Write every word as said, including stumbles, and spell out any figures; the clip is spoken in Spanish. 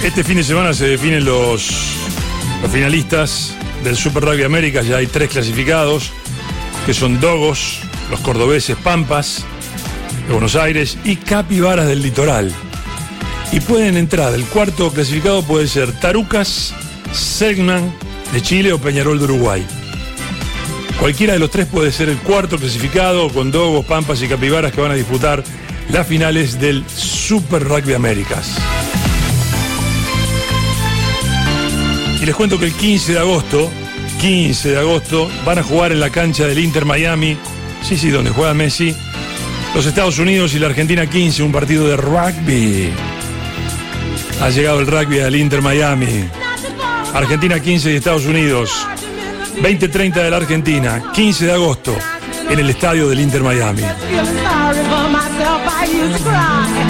Este fin de semana se definen los, los finalistas del Super Rugby Américas. Ya hay tres clasificados, que son Dogos, los cordobeses Pampas de Buenos Aires y Capibaras del Litoral. Y pueden entrar, el cuarto clasificado puede ser Tarucas, Segman de Chile o Peñarol de Uruguay. Cualquiera de los tres puede ser el cuarto clasificado, con Dogos, Pampas y Capibaras, que van a disputar las finales del Super Rugby Américas. Y les cuento que el quince de agosto, quince de agosto, van a jugar en la cancha del Inter Miami, sí, sí, donde juega Messi, los Estados Unidos y la Argentina quince, un partido de rugby. Ha llegado el rugby al Inter Miami. Argentina quince y Estados Unidos. veinte treinta de la Argentina, quince de agosto, en el estadio del Inter Miami.